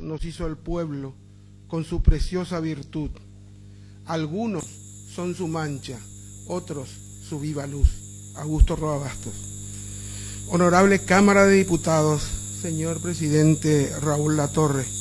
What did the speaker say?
nos hizo el pueblo con su preciosa virtud. Algunos son su mancha, otros su viva luz. Augusto Roa Bastos. Honorable Cámara de Diputados, señor presidente Raúl Latorre,